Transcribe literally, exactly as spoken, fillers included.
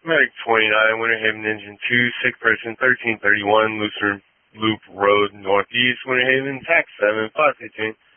Medic twenty-nine, Winter Haven Engine two, sick person thirteen thirty-one, Lucerne Loop Road, Northeast, Winter Haven, tax seven, five fifteen.